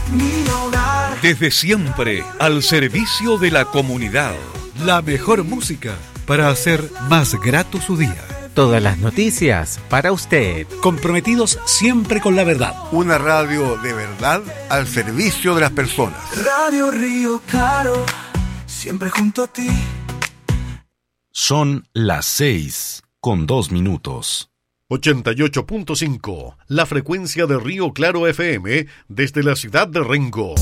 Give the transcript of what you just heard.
mi hogar. Desde siempre, al servicio de la comunidad. La mejor música para hacer más grato su día. Todas las noticias para usted. Comprometidos siempre con la verdad. Una radio de verdad al servicio de las personas. Radio Río Claro, siempre junto a ti. Son las 6:02. 88.5, la frecuencia de Río Claro FM desde la ciudad de Rengo.